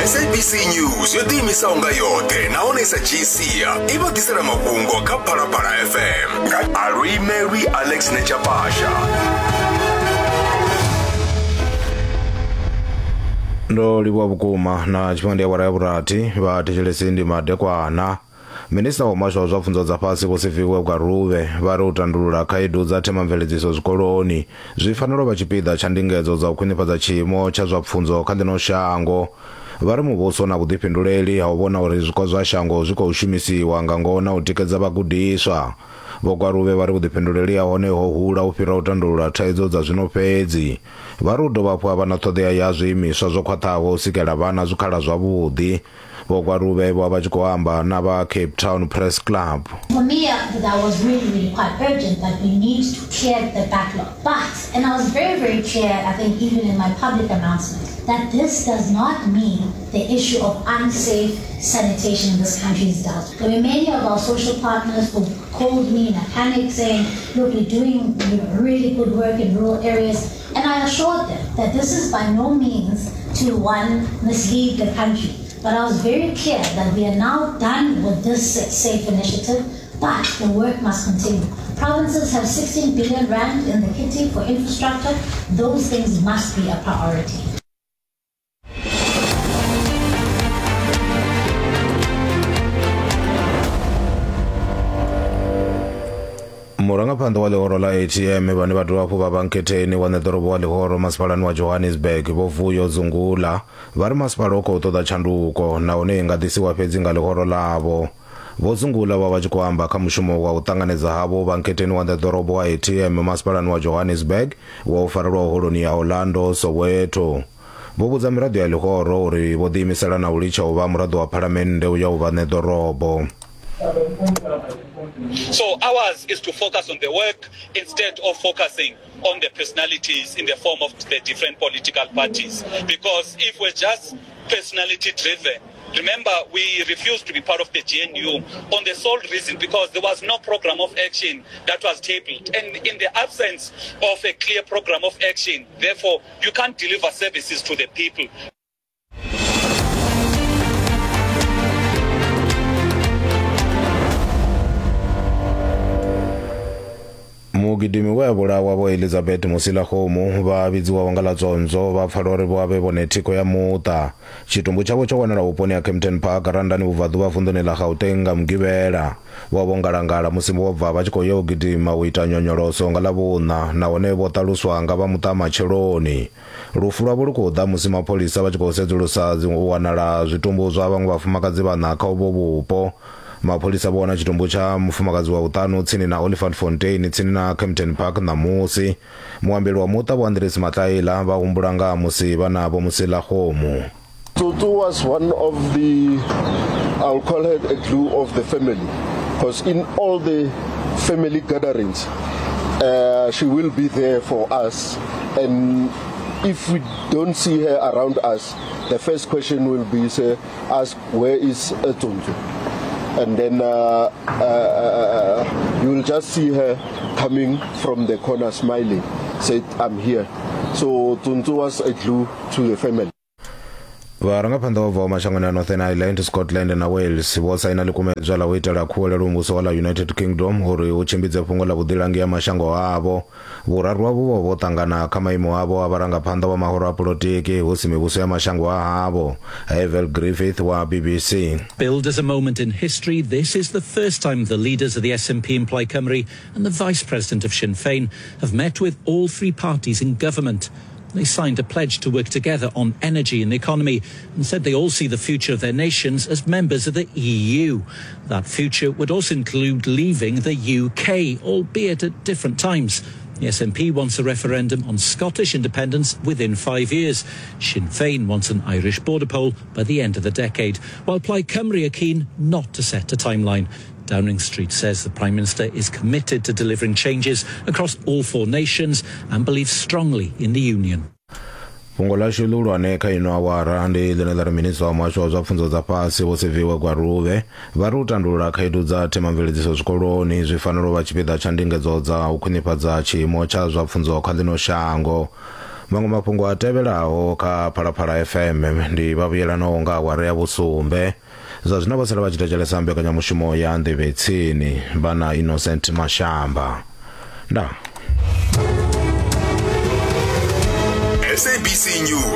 SABC News yotimisa unga yote naonesa jisia iba kisera mabungo ka Parapara FM ka Ari Mary Alex Nechapasha. Ndo liwa bukuma na chipande ya wara ya burati wa tijilesi ndi madekwana. Minista wa masho wa funzo za pasi kusifiwe kwa ruve vari utandulula kaidu za tema mveleziso zikoloni zvifaniro vachipida chandingedzo za ukwinipadza chimo cha zvapfunzo kandino shango vari muvoso na kudipinduleli hauvona uri zviko zva shango zviko ushimisiwa ngangona utikedza vakudiswa vokwaruve vari kudipinduleli ahone hohula upira utandulula thaidzo dza zvinopedzi vari udovapwa havana thodea ya zviimiswa zvokwatawo usikela vana zvikhala zvavudi vokwaruve vo vachikoamba nava Cape Town Press Club. For me, that was really quite urgent that we need to clear the backlog. But, and I was very clear, I think even in my public announcement, that this does not mean the issue of unsafe sanitation in this country is dealt. There were many of our social partners who called me in a panic saying, look, we're doing really good work in rural areas. And I assured them that this is by no means to, one, mislead the country. But I was very clear that we are now done with this SAFE initiative, but the work must continue. Provinces have 16 billion rand in the kitty for infrastructure. Those things must be a priority. Murangaphansi wa lihoro la ATM vane vatu vapo va banketeni wa nedorobo wa lihoro masipalani wa Johannesburg Vovuyo Zungula vari masipala oko utoda chanduko naone ingadisiwa fedzi nga lihoro lavo vozungula va vachikoamba kha mushumo wa utanganedza havo banketeni wa nedorobo wa ATM masipalani wa Johannesburg wa ufarelwa uholoni ya Orlando Soweto vobudza miradio ya lihoro uri vodiyimisela na ulicha uva murado wa palamende uya uva nedorobo. So ours is to focus on the work instead of focusing on the personalities in the form of the different political parties. Because if we're just personality driven, remember we refused to be part of the GNU on the sole reason because there was no program of action that was tabled. And in the absence of a clear program of action, therefore you can't deliver services to the people. Mugidimi webula wabo Elizabeth Musilahomu vavidziwa wangalatsonzo vapfalori vave vonetiko ya muta chitumbu chavo chowanela uponi ya Kempton Park randani uvadu vafundoni la Gauteng mgivela wavongalangala musimbo wabva vachikoya ugidima uita nyonyoloso ngalavuna nawone votaluswa nga vamuta macheloni lufu lwavo lukuda musi mapolisa vachikosedzulusa wanala zvitumbu zva vamwe vafumakadzi vanaka uvo vupo mapolisa bona chitumbu cha mufumakazi wa utano tsini na Oliphant Fontaine tsini na Kempton Park na musi muambeli wa muta wa Andres Mataila vahumbulanga musi vanavo Musilahomu. Tutu was one of the, I'll call her a glue of the family, because in all the family gatherings she will be there for us, and if we don't see her around us, the first question will be ask where is Tuntu? And then you will just see her coming from the corner smiling, said, I'm here. So Tuntu was a glue to the family. Varangaphansi wa mashangano ya Northern Ireland, Scotland na Wales vosaina likumedzwa la uitela khuwela lumbuso la United Kingdom uri uchimbidze pfungo la vudilangi ya mashango avo vuraru avo votangana kha maimo avo avarangaphansi wa mahoro a politiki husi mivuso ya mashango avo. Evel Griffith wa BBC. Billed as a moment in history, this is the first time the leaders of the SNP in Plaid Cymru and the Vice President of Sinn Féin have met with all three parties in government. They signed a pledge to work together on energy and the economy and said they all see the future of their nations as members of the EU. That future would also include leaving the UK, albeit at different times. The SNP wants a referendum on Scottish independence within 5 years. Sinn Féin wants an Irish border poll by the end of the decade, while Plaid Cymru are keen not to set a timeline. Downing Street says the Prime Minister is committed to delivering changes across all four nations and believes strongly in the Union. Fungola shululwa neka ino awara ndi dhenela minister wa masho za funzo za pasi wosiviwe kwa ruve varutandula khaidu za temamveledziso zwikoloni zvifaniro vachipida chandingedzo dza ukhwinifhadza chimo cha zwa pfunzo kha ḽino shango mango mafhungo a tevhelaho kha Phalaphala FM ndi vhavhuyelanaho nga awara ya vhusumbe. Zwa zwino vha sala vha tshi thetshelesa mbekanyamushumo ya Nḓivhe Tsini vha na Innocent Mashamba. Nda SABC News